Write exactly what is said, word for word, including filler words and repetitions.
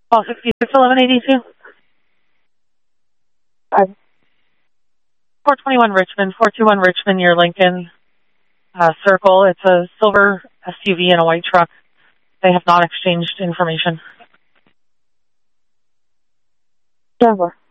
Call sixty-six eleven eighty-two. Five. four twenty-one Richmond, four two one Richmond, near Lincoln uh, Circle. It's a silver S U V and a white truck. They have not exchanged information. Denver.